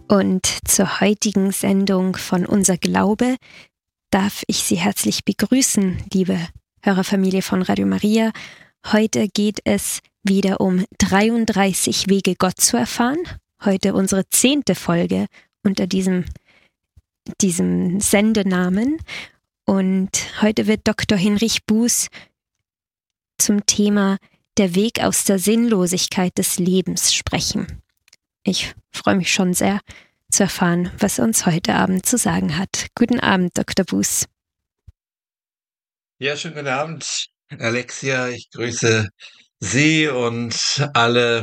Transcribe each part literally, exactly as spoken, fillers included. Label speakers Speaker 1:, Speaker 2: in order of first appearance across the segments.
Speaker 1: Und zur heutigen Sendung von Unser Glaube darf ich Sie herzlich begrüßen, liebe Hörerfamilie von Radio Maria. Heute geht es wieder um dreiunddreißig Wege, Gott zu erfahren. Heute unsere zehnte Folge unter diesem, diesem Sendenamen. Und heute wird Doktor Hinrich Buß zum Thema Der Weg aus der Sinnlosigkeit des Lebens sprechen. Ich freue mich schon sehr zu erfahren, was er uns heute Abend zu sagen hat. Guten Abend, Doktor Buß.
Speaker 2: Ja, schönen guten Abend, Alexia. Ich grüße Sie und alle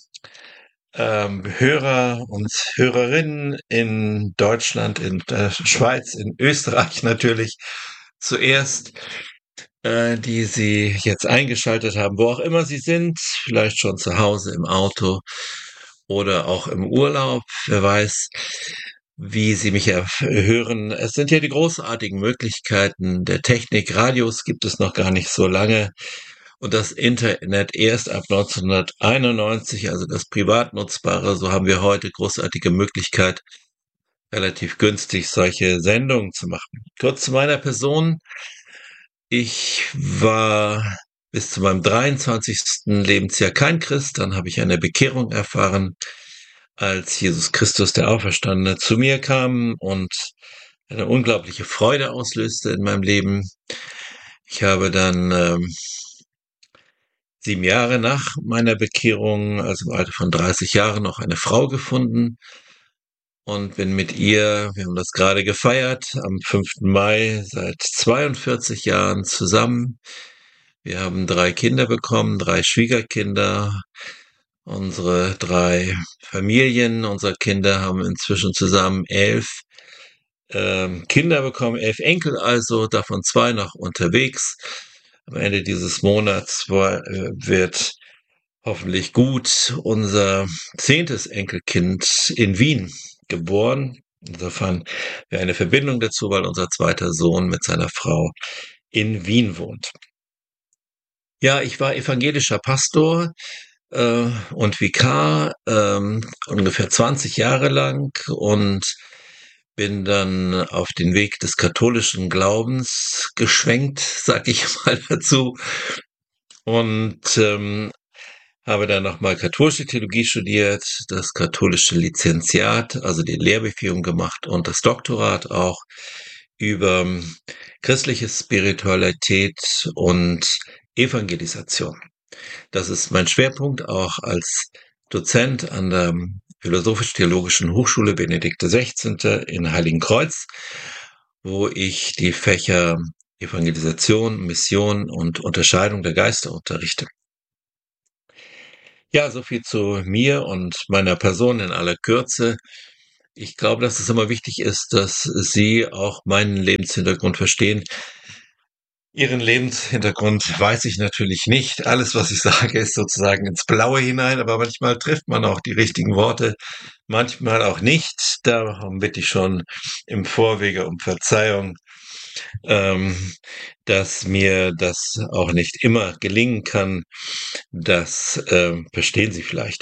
Speaker 2: ähm, Hörer und Hörerinnen in Deutschland, in der Schweiz, in Österreich natürlich zuerst, äh, die Sie jetzt eingeschaltet haben, wo auch immer Sie sind, vielleicht schon zu Hause im Auto oder auch im Urlaub, wer weiß, wie Sie mich hören. Es sind ja die großartigen Möglichkeiten der Technik. Radios gibt es noch gar nicht so lange und das Internet erst ab neunzehnhunderteinundneunzig, also das privat nutzbare. So haben wir heute großartige Möglichkeit, relativ günstig solche Sendungen zu machen. Kurz zu meiner Person. Ich war bis zu meinem dreiundzwanzigsten Lebensjahr kein Christ, dann habe ich eine Bekehrung erfahren, als Jesus Christus, der Auferstandene, zu mir kam und eine unglaubliche Freude auslöste in meinem Leben. Ich habe dann ähm, sieben Jahre nach meiner Bekehrung, also im Alter von dreißig Jahren, noch eine Frau gefunden und bin mit ihr, wir haben das gerade gefeiert, am fünften Mai seit zweiundvierzig Jahren zusammen. Wir haben drei Kinder bekommen, drei Schwiegerkinder. Unsere drei Familien unserer Kinder haben inzwischen zusammen elf ähm, Kinder bekommen, elf Enkel also, davon zwei noch unterwegs. Am Ende dieses Monats war, äh, wird hoffentlich gut unser zehntes Enkelkind in Wien geboren. Insofern wäre eine Verbindung dazu, weil unser zweiter Sohn mit seiner Frau in Wien wohnt. Ja, ich war evangelischer Pastor äh, und Vikar ähm, ungefähr zwanzig Jahre lang und bin dann auf den Weg des katholischen Glaubens geschwenkt, sag ich mal dazu, und ähm, habe dann nochmal katholische Theologie studiert, das katholische Lizenziat, also die Lehrbefähigung gemacht und das Doktorat auch über christliche Spiritualität und Evangelisation. Das ist mein Schwerpunkt auch als Dozent an der Philosophisch-Theologischen Hochschule Benedikt der Sechzehnte in Heiligenkreuz, wo ich die Fächer Evangelisation, Mission und Unterscheidung der Geister unterrichte. Ja, so viel zu mir und meiner Person in aller Kürze. Ich glaube, dass es immer wichtig ist, dass Sie auch meinen Lebenshintergrund verstehen. Ihren Lebenshintergrund weiß ich natürlich nicht. Alles, was ich sage, ist sozusagen ins Blaue hinein, aber manchmal trifft man auch die richtigen Worte, manchmal auch nicht. Darum bitte ich schon im Vorwege um Verzeihung, ähm, dass mir das auch nicht immer gelingen kann. Das ähm, verstehen Sie vielleicht.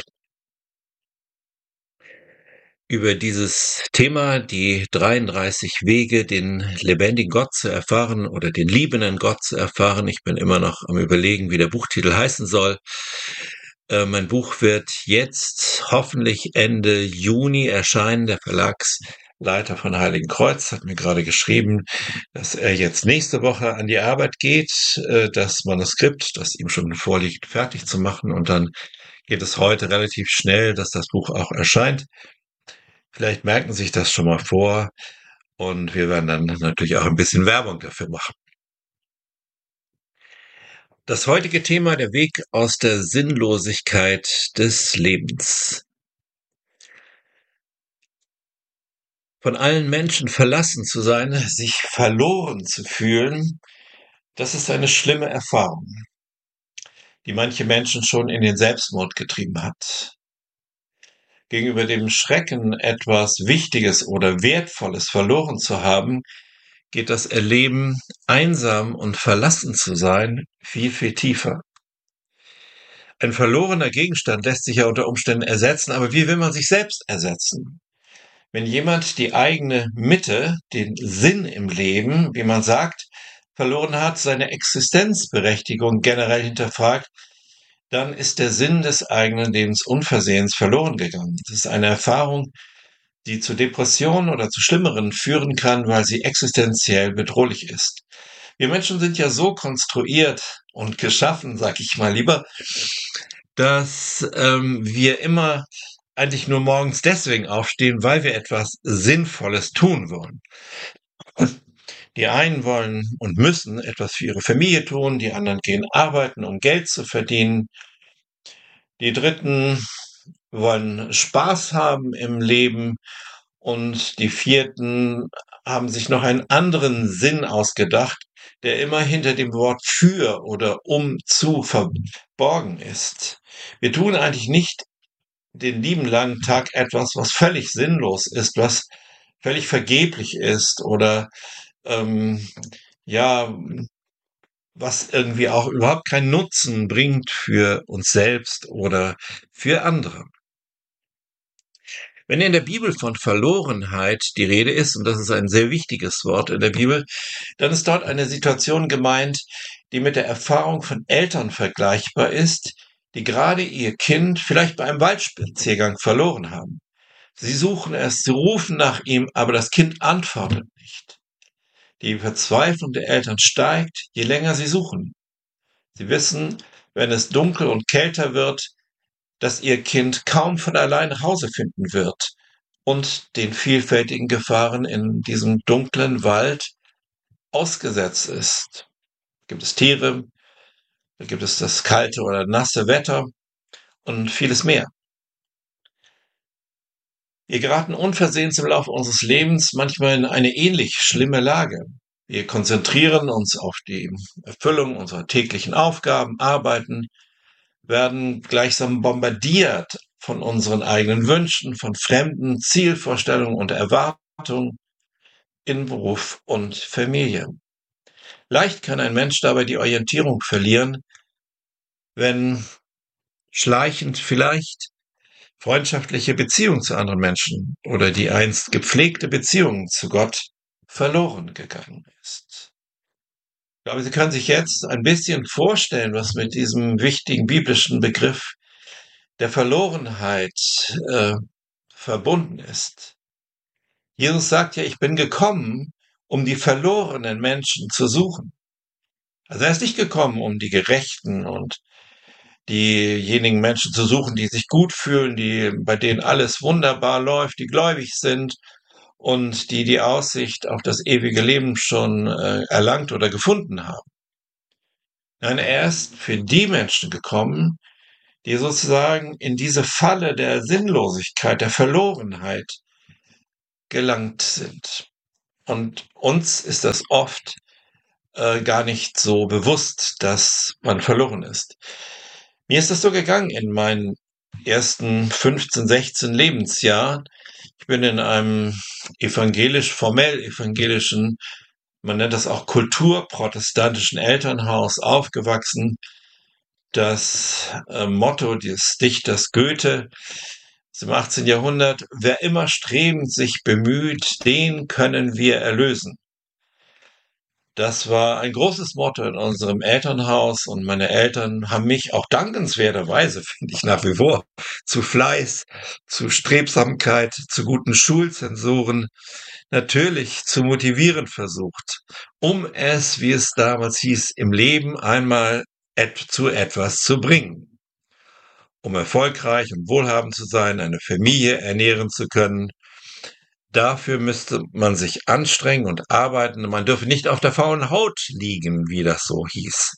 Speaker 2: Über dieses Thema, die dreiunddreißig Wege, den lebendigen Gott zu erfahren oder den liebenden Gott zu erfahren. Ich bin immer noch am Überlegen, wie der Buchtitel heißen soll. Äh, mein Buch wird jetzt hoffentlich Ende Juni erscheinen. Der Verlagsleiter von Heiligenkreuz hat mir gerade geschrieben, dass er jetzt nächste Woche an die Arbeit geht, äh, das Manuskript, das ihm schon vorliegt, fertig zu machen. Und dann geht es heute relativ schnell, dass das Buch auch erscheint. Vielleicht merken Sie sich das schon mal vor und wir werden dann natürlich auch ein bisschen Werbung dafür machen. Das heutige Thema, der Weg aus der Sinnlosigkeit des Lebens. Von allen Menschen verlassen zu sein, sich verloren zu fühlen, das ist eine schlimme Erfahrung, die manche Menschen schon in den Selbstmord getrieben hat. Gegenüber dem Schrecken, etwas Wichtiges oder Wertvolles verloren zu haben, geht das Erleben, einsam und verlassen zu sein, viel, viel tiefer. Ein verlorener Gegenstand lässt sich ja unter Umständen ersetzen, aber wie will man sich selbst ersetzen? Wenn jemand die eigene Mitte, den Sinn im Leben, wie man sagt, verloren hat, seine Existenzberechtigung generell hinterfragt, dann ist der Sinn des eigenen Lebens unversehens verloren gegangen. Das ist eine Erfahrung, die zu Depressionen oder zu Schlimmeren führen kann, weil sie existenziell bedrohlich ist. Wir Menschen sind ja so konstruiert und geschaffen, sag ich mal lieber, dass ähm, wir immer eigentlich nur morgens deswegen aufstehen, weil wir etwas Sinnvolles tun wollen. Die einen wollen und müssen etwas für ihre Familie tun, die anderen gehen arbeiten, um Geld zu verdienen. Die Dritten wollen Spaß haben im Leben und die Vierten haben sich noch einen anderen Sinn ausgedacht, der immer hinter dem Wort für oder um zu verborgen ist. Wir tun eigentlich nicht den lieben langen Tag etwas, was völlig sinnlos ist, was völlig vergeblich ist oder ähm, ja, was irgendwie auch überhaupt keinen Nutzen bringt für uns selbst oder für andere. Wenn in der Bibel von Verlorenheit die Rede ist, und das ist ein sehr wichtiges Wort in der Bibel, dann ist dort eine Situation gemeint, die mit der Erfahrung von Eltern vergleichbar ist, die gerade ihr Kind vielleicht bei einem Waldspaziergang verloren haben. Sie suchen es, sie rufen nach ihm, aber das Kind antwortet nicht. Die Verzweiflung der Eltern steigt, je länger sie suchen. Sie wissen, wenn es dunkel und kälter wird, dass ihr Kind kaum von allein nach Hause finden wird und den vielfältigen Gefahren in diesem dunklen Wald ausgesetzt ist. Da gibt es Tiere, da gibt es das kalte oder nasse Wetter und vieles mehr. Wir geraten unversehens im Laufe unseres Lebens manchmal in eine ähnlich schlimme Lage. Wir konzentrieren uns auf die Erfüllung unserer täglichen Aufgaben, arbeiten, werden gleichsam bombardiert von unseren eigenen Wünschen, von fremden Zielvorstellungen und Erwartungen in Beruf und Familie. Leicht kann ein Mensch dabei die Orientierung verlieren, wenn schleichend vielleicht freundschaftliche Beziehung zu anderen Menschen oder die einst gepflegte Beziehung zu Gott verloren gegangen ist. Ich glaube, Sie können sich jetzt ein bisschen vorstellen, was mit diesem wichtigen biblischen Begriff der Verlorenheit äh, verbunden ist. Jesus sagt ja, ich bin gekommen, um die verlorenen Menschen zu suchen. Also er ist nicht gekommen, um die Gerechten und diejenigen Menschen zu suchen, die sich gut fühlen, die, bei denen alles wunderbar läuft, die gläubig sind und die die Aussicht auf das ewige Leben schon äh, erlangt oder gefunden haben. Nein, er ist für die Menschen gekommen, die sozusagen in diese Falle der Sinnlosigkeit, der Verlorenheit gelangt sind. Und uns ist das oft äh, gar nicht so bewusst, dass man verloren ist. Mir ist das so gegangen in meinen ersten fünfzehn, sechzehn Lebensjahren. Ich bin in einem evangelisch, formell evangelischen, man nennt das auch kulturprotestantischen Elternhaus aufgewachsen. Das äh, Motto des Dichters Goethe aus dem achtzehnten Jahrhundert, wer immer strebend sich bemüht, den können wir erlösen. Das war ein großes Motto in unserem Elternhaus und meine Eltern haben mich auch dankenswerterweise, finde ich nach wie vor, zu Fleiß, zu Strebsamkeit, zu guten Schulzensoren natürlich zu motivieren versucht, um es, wie es damals hieß, im Leben einmal et- zu etwas zu bringen. Um erfolgreich und wohlhabend zu sein, eine Familie ernähren zu können. Dafür müsste man sich anstrengen und arbeiten und man dürfe nicht auf der faulen Haut liegen, wie das so hieß.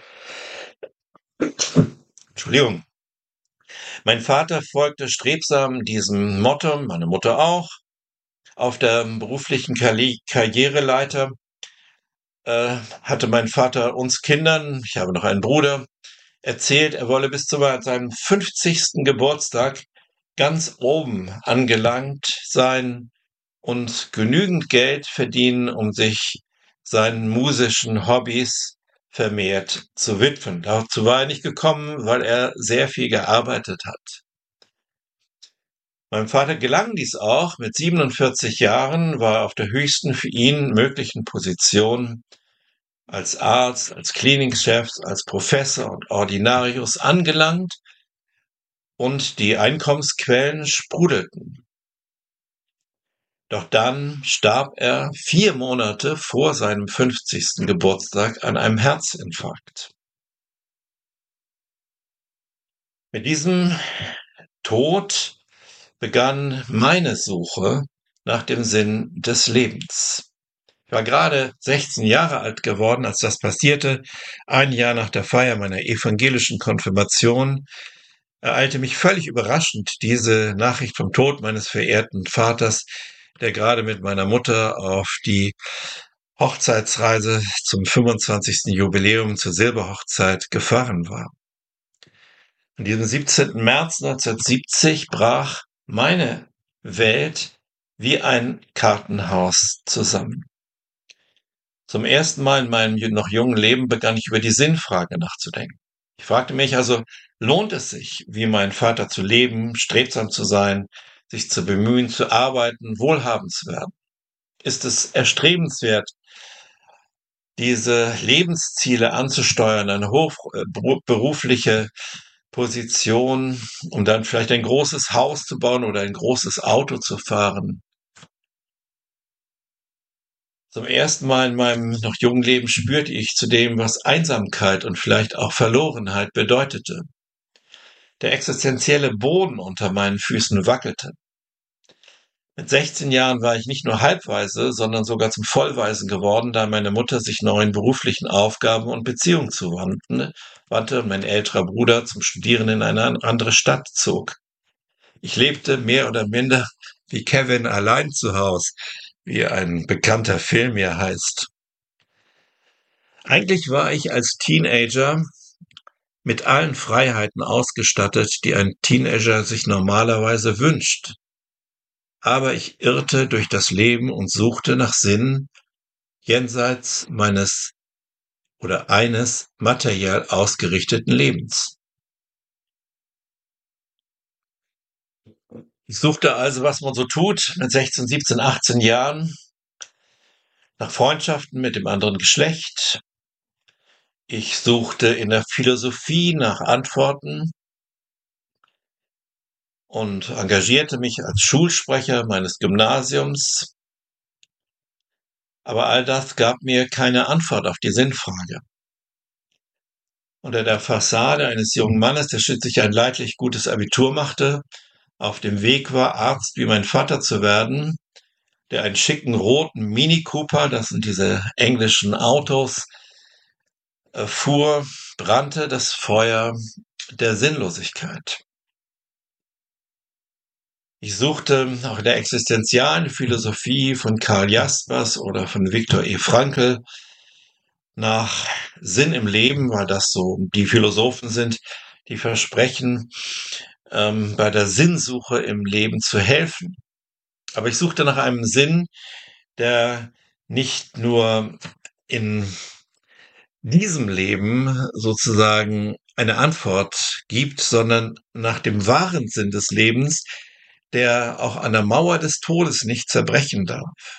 Speaker 2: Entschuldigung. Mein Vater folgte strebsam diesem Motto, meine Mutter auch. Auf der beruflichen Karri- Karriereleiter äh, hatte mein Vater uns Kindern, ich habe noch einen Bruder, erzählt, er wolle bis zu seinem fünfzigsten Geburtstag ganz oben angelangt sein und genügend Geld verdienen, um sich seinen musischen Hobbys vermehrt zu widmen. Dazu war er nicht gekommen, weil er sehr viel gearbeitet hat. Meinem Vater gelang dies auch. Mit siebenundvierzig Jahren war er auf der höchsten für ihn möglichen Position als Arzt, als Klinikchef, als Professor und Ordinarius angelangt und die Einkommensquellen sprudelten. Doch dann starb er vier Monate vor seinem fünfzigsten Geburtstag an einem Herzinfarkt. Mit diesem Tod begann meine Suche nach dem Sinn des Lebens. Ich war gerade sechzehn Jahre alt geworden, als das passierte. Ein Jahr nach der Feier meiner evangelischen Konfirmation ereilte mich völlig überraschend diese Nachricht vom Tod meines verehrten Vaters, der gerade mit meiner Mutter auf die Hochzeitsreise zum fünfundzwanzigsten Jubiläum zur Silberhochzeit gefahren war. An diesem siebzehnten März neunzehnhundertsiebzig brach meine Welt wie ein Kartenhaus zusammen. Zum ersten Mal in meinem noch jungen Leben begann ich über die Sinnfrage nachzudenken. Ich fragte mich also, lohnt es sich, wie mein Vater zu leben, strebsam zu sein, sich zu bemühen, zu arbeiten, wohlhabend zu werden? Ist es erstrebenswert, diese Lebensziele anzusteuern, eine hochberufliche Position, um dann vielleicht ein großes Haus zu bauen oder ein großes Auto zu fahren? Zum ersten Mal in meinem noch jungen Leben spürte ich zu dem, was Einsamkeit und vielleicht auch Verlorenheit bedeutete. Der existenzielle Boden unter meinen Füßen wackelte. Mit sechzehn Jahren war ich nicht nur halbweise, sondern sogar zum Vollwaisen geworden, da meine Mutter sich neuen beruflichen Aufgaben und Beziehungen zuwandte und mein älterer Bruder zum Studieren in eine andere Stadt zog. Ich lebte mehr oder minder wie Kevin allein zu Hause, wie ein bekannter Film ja heißt. Eigentlich war ich als Teenager mit allen Freiheiten ausgestattet, die ein Teenager sich normalerweise wünscht. Aber ich irrte durch das Leben und suchte nach Sinn jenseits meines oder eines materiell ausgerichteten Lebens. Ich suchte also, was man so tut, mit sechzehn, siebzehn, achtzehn Jahren, nach Freundschaften mit dem anderen Geschlecht. Ich suchte in der Philosophie nach Antworten und engagierte mich als Schulsprecher meines Gymnasiums. Aber all das gab mir keine Antwort auf die Sinnfrage. Unter der Fassade eines jungen Mannes, der schließlich ein leidlich gutes Abitur machte, auf dem Weg war, Arzt wie mein Vater zu werden, der einen schicken roten Mini Cooper, das sind diese englischen Autos, fuhr, brannte das Feuer der Sinnlosigkeit. Ich suchte auch in der existenzialen Philosophie von Karl Jaspers oder von Viktor E. Frankl nach Sinn im Leben, weil das so die Philosophen sind, die versprechen, ähm, bei der Sinnsuche im Leben zu helfen. Aber ich suchte nach einem Sinn, der nicht nur in diesem Leben sozusagen eine Antwort gibt, sondern nach dem wahren Sinn des Lebens, der auch an der Mauer des Todes nicht zerbrechen darf.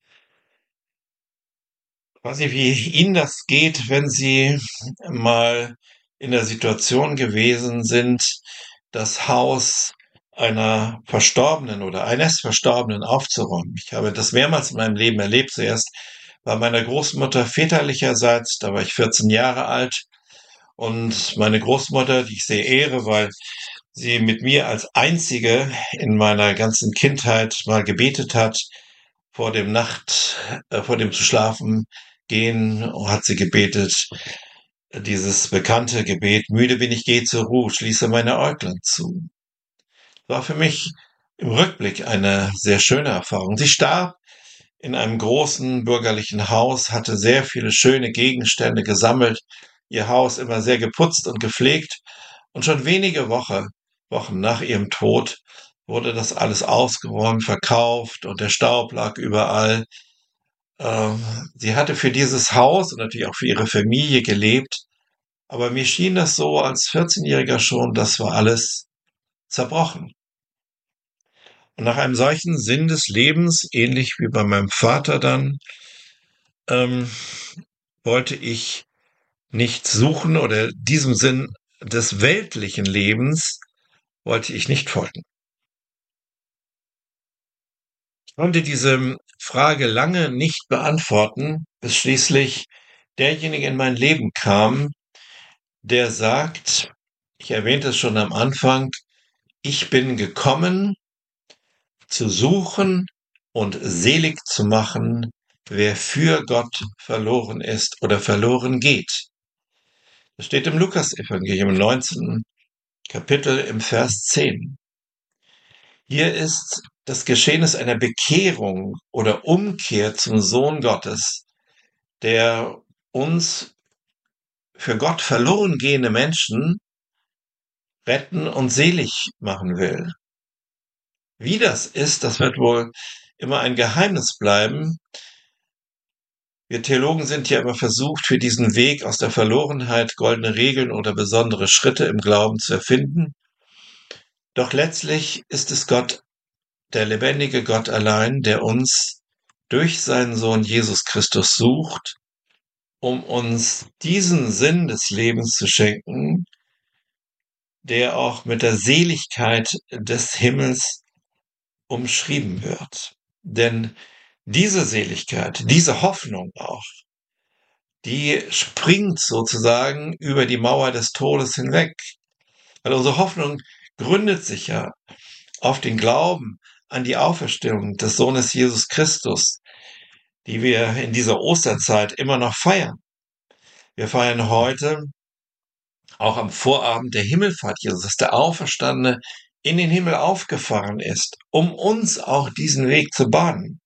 Speaker 2: Ich weiß nicht, wie Ihnen das geht, wenn Sie mal in der Situation gewesen sind, das Haus einer Verstorbenen oder eines Verstorbenen aufzuräumen. Ich habe das mehrmals in meinem Leben erlebt. Zuerst bei meiner Großmutter väterlicherseits, da war ich vierzehn Jahre alt, und meine Großmutter, die ich sehr ehre, weil sie mit mir als einzige in meiner ganzen Kindheit mal gebetet hat, vor dem Nacht, äh, vor dem zu schlafen gehen, hat sie gebetet, dieses bekannte Gebet, müde bin ich, geh zur Ruhe, schließe meine Äuglein zu. War für mich im Rückblick eine sehr schöne Erfahrung. Sie starb in einem großen bürgerlichen Haus, hatte sehr viele schöne Gegenstände gesammelt, ihr Haus immer sehr geputzt und gepflegt, und schon wenige Woche, Wochen nach ihrem Tod wurde das alles ausgeräumt, verkauft und der Staub lag überall. Ähm, sie hatte für dieses Haus und natürlich auch für ihre Familie gelebt, aber mir schien das so als vierzehnjähriger schon, das war alles zerbrochen. Und nach einem solchen Sinn des Lebens, ähnlich wie bei meinem Vater dann, ähm, wollte ich nicht suchen oder diesem Sinn des weltlichen Lebens wollte ich nicht folgen. Ich konnte diese Frage lange nicht beantworten, bis schließlich derjenige in mein Leben kam, der sagt, ich erwähnte es schon am Anfang, ich bin gekommen, zu suchen und selig zu machen, wer für Gott verloren ist oder verloren geht. Das steht im Lukas-Evangelium im neunzehnten Kapitel im Vers zehn. Hier ist das Geschehnis einer Bekehrung oder Umkehr zum Sohn Gottes, der uns für Gott verloren gehende Menschen retten und selig machen will. Wie das ist, das wird wohl immer ein Geheimnis bleiben. Wir Theologen sind ja immer versucht, für diesen Weg aus der Verlorenheit goldene Regeln oder besondere Schritte im Glauben zu erfinden. Doch letztlich ist es Gott, der lebendige Gott allein, der uns durch seinen Sohn Jesus Christus sucht, um uns diesen Sinn des Lebens zu schenken, der auch mit der Seligkeit des Himmels umschrieben wird. Denn diese Seligkeit, diese Hoffnung auch, die springt sozusagen über die Mauer des Todes hinweg. Weil unsere Hoffnung gründet sich ja auf den Glauben an die Auferstehung des Sohnes Jesus Christus, die wir in dieser Osterzeit immer noch feiern. Wir feiern heute auch am Vorabend der Himmelfahrt Jesus, dass der Auferstandene in den Himmel aufgefahren ist, um uns auch diesen Weg zu bahnen.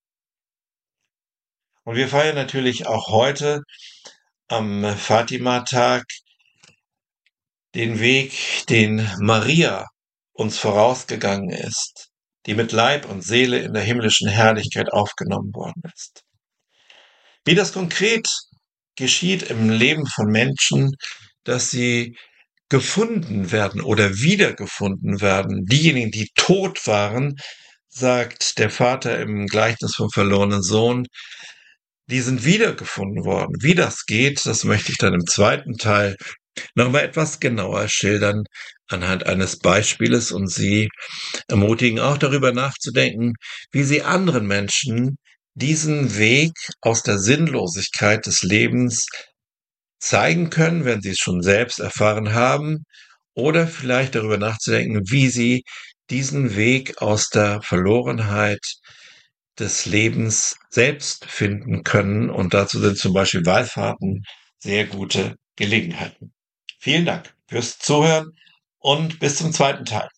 Speaker 2: Und wir feiern natürlich auch heute am Fatima-Tag den Weg, den Maria uns vorausgegangen ist, die mit Leib und Seele in der himmlischen Herrlichkeit aufgenommen worden ist. Wie das konkret geschieht im Leben von Menschen, dass sie gefunden werden oder wiedergefunden werden. Diejenigen, die tot waren, sagt der Vater im Gleichnis vom verlorenen Sohn, die sind wiedergefunden worden. Wie das geht, das möchte ich dann im zweiten Teil nochmal etwas genauer schildern anhand eines Beispieles und Sie ermutigen auch darüber nachzudenken, wie Sie anderen Menschen diesen Weg aus der Sinnlosigkeit des Lebens zeigen können, wenn sie es schon selbst erfahren haben, oder vielleicht darüber nachzudenken, wie sie diesen Weg aus der Verlorenheit des Lebens selbst finden können. Und dazu sind zum Beispiel Wallfahrten sehr gute Gelegenheiten. Vielen Dank fürs Zuhören und bis zum zweiten Teil.